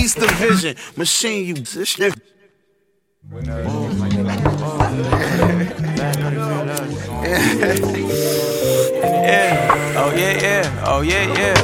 East Division. Machine, you shit. Yeah. Oh yeah, yeah. Oh yeah, yeah.